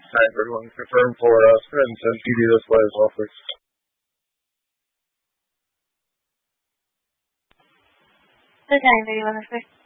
Hi, everyone. Confirm for Spin and send PD this way as well, please. The time, everyone.